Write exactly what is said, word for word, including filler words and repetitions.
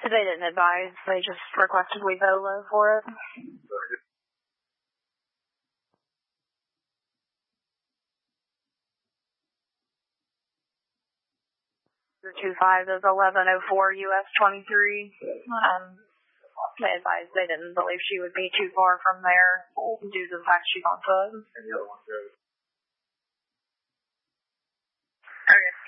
They didn't advise. They just requested we vote low for it. two five is eleven oh four U S twenty-three. Um, they advised they didn't believe she would be too far from there due to the fact she's on foot. Okay.